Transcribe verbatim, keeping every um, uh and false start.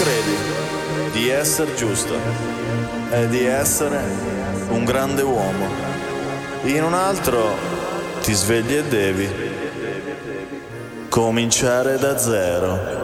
credi di essere giusto e di essere un grande uomo. In un altro ti svegli e devi cominciare da zero.